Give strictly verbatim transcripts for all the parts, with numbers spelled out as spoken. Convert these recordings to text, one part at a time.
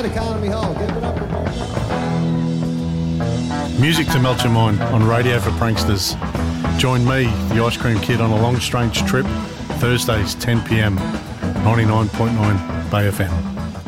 Go to Carnaby Hall. Give it up. Music to melt your mind on Radio for Pranksters. Join me, the Ice Cream Kid, on a long strange trip, Thursdays, ten p.m, ninety-nine point nine Bay F M.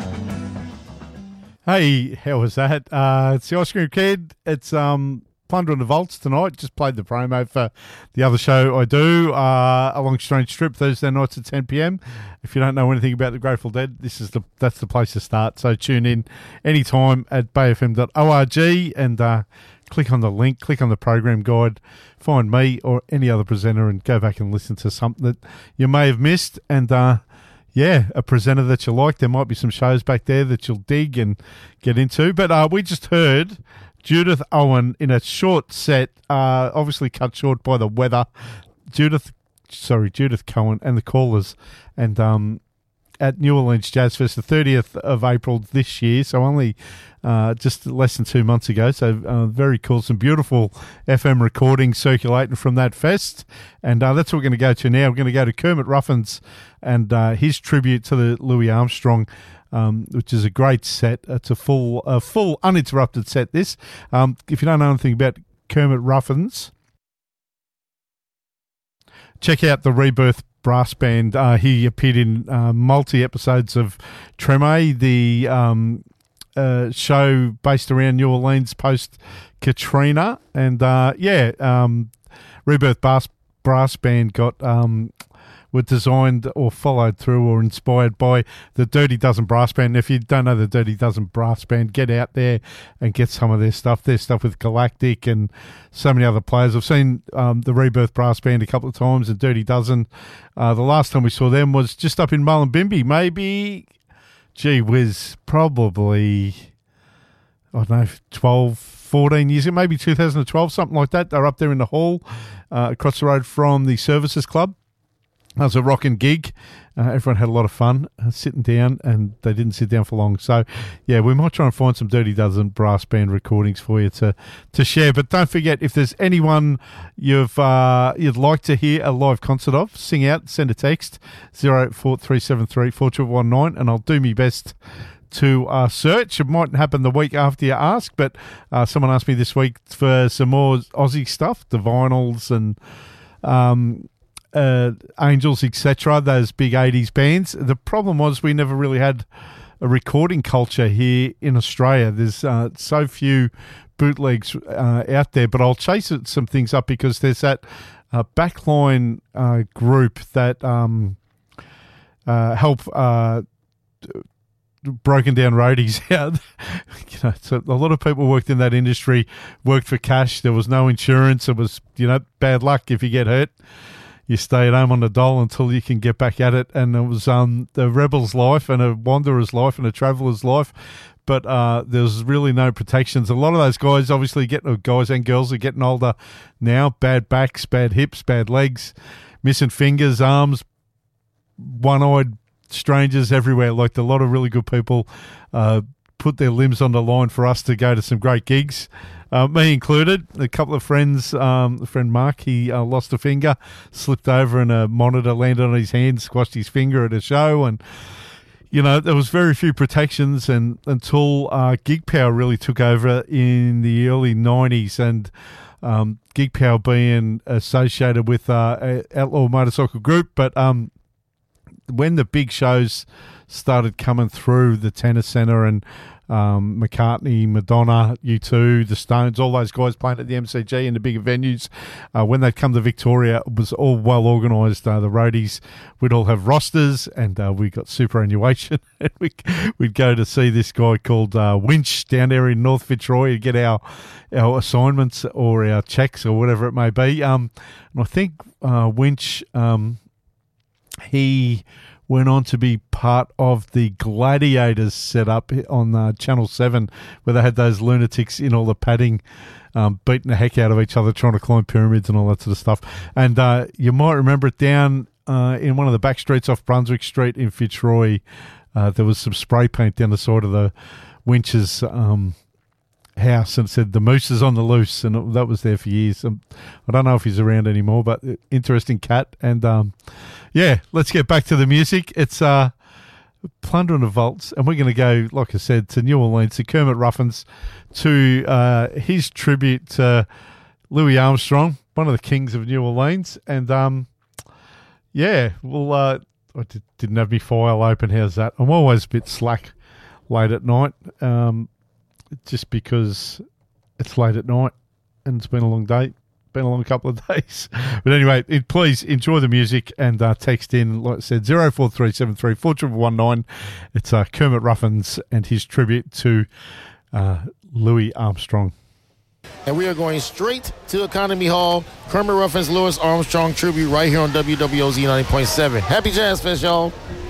Hey, how was that? Uh, it's the Ice Cream Kid. It's um, Plunder on the Vaults tonight. Just played the promo for the other show I do, uh, A Long Strange Trip, Thursday nights at ten p.m. If you don't know anything about the Grateful Dead, this is the that's the place to start. So tune in anytime at bay f m dot org and uh, click on the link, click on the program guide, find me or any other presenter and go back and listen to something that you may have missed. And uh, yeah, a presenter that you like. There might be some shows back there that you'll dig and get into. But uh, we just heard Judith Owen in a short set, uh, obviously cut short by the weather. Judith, sorry, Judith Cohen and the Callers, and um, at New Orleans Jazz Fest, the thirtieth of April this year, so only uh, just less than two months ago. So uh, very cool, some beautiful F M recordings circulating from that fest, and uh, that's what we're going to go to now. We're going to go to Kermit Ruffins and uh, his tribute to the Louis Armstrong. Um, which is a great set. It's a full, a full uninterrupted set, this. Um, if you don't know anything about Kermit Ruffins, check out the Rebirth Brass Band. Uh, he appeared in uh, multi-episodes of Treme, the um, uh, show based around New Orleans post-Katrina. And, uh, yeah, um, Rebirth Brass, Brass Band got... Um, were designed or followed through or inspired by the Dirty Dozen Brass Band. If you don't know the Dirty Dozen Brass Band, get out there and get some of their stuff. Their stuff with Galactic and so many other players. I've seen um, the Rebirth Brass Band a couple of times, the Dirty Dozen. Uh, the last time we saw them was just up in Mullumbimby. Maybe, gee whiz, probably, I don't know, twelve, fourteen years ago, maybe two thousand twelve, something like that. They're up there in the hall uh, across the road from the Services Club. It was a rocking gig. Uh, everyone had a lot of fun uh, sitting down, and they didn't sit down for long. So, yeah, we might try and find some Dirty Dozen Brass Band recordings for you to, to share. But don't forget, if there's anyone you've uh, you'd like to hear a live concert of, sing out, send a text, zero four three seven three four two one nine, and I'll do my best to uh, search. It might happen the week after you ask, but uh, someone asked me this week for some more Aussie stuff, the vinyls and... Um, Uh, Angels, et cetera, those big eighties bands. The problem was we never really had a recording culture here in Australia. There's uh, so few bootlegs uh, out there, but I'll chase it, some things up because there's that uh, backline uh, group that um, uh, help uh, broken down roadies out. You know, so a lot of people worked in that industry, worked for cash. There was no insurance. It was, you know, bad luck if you get hurt. You stay at home on the dole until you can get back at it. And it was um, the rebel's life and a wanderer's life and a traveller's life. But uh, there's really no protections. A lot of those guys, obviously, getting guys and girls are getting older now. Bad backs, bad hips, bad legs, missing fingers, arms, one-eyed strangers everywhere. Like a lot of really good people uh, put their limbs on the line for us to go to some great gigs. Uh, me included. A couple of friends, um, a friend Mark, he uh, lost a finger, slipped over and a monitor landed on his hand, squashed his finger at a show. And, you know, there was very few protections and until uh, Gig Power really took over in the early nineties. And um, Gig Power being associated with uh, Outlaw Motorcycle Group. But um, when the big shows started coming through the Tennis Centre and Um, McCartney, Madonna, U two, the Stones, all those guys playing at the M C G in the bigger venues. Uh, when they'd come to Victoria, it was all well organised. Uh, the roadies, we'd all have rosters, and uh, we got superannuation. And we, we'd go to see this guy called uh, Winch down there in North Fitzroy and get our our assignments or our checks or whatever it may be. Um, and I think uh, Winch, um, he went on to be part of the Gladiators setup on uh, Channel seven, where they had those lunatics in all the padding, um, beating the heck out of each other, trying to climb pyramids and all that sort of stuff. And uh, you might remember it down uh, in one of the back streets off Brunswick Street in Fitzroy. Uh, there was some spray paint down the side of the Winch's um, house, and it said the moose is on the loose, and it, that was there for years. Um, I don't know if he's around anymore, but interesting cat. And um, yeah, let's get back to the music. It's uh, plundering the vaults, and we're going to go, like I said, to New Orleans, to Kermit Ruffins, to uh, his tribute to Louis Armstrong, one of the kings of New Orleans. And, um, yeah, well, uh, I did, didn't have my file open. How's that? I'm always a bit slack late at night, um, just because it's late at night and it's been a long day. Been a long couple of days. But anyway, it, please enjoy the music and uh, text in, like I said, zero four three seven three four one one nine. It's uh, Kermit Ruffins and his tribute to uh, Louis Armstrong. And we are going straight to Economy Hall. Kermit Ruffins, Louis Armstrong tribute right here on W W O Z ninety point seven. Happy Jazz Fest, y'all.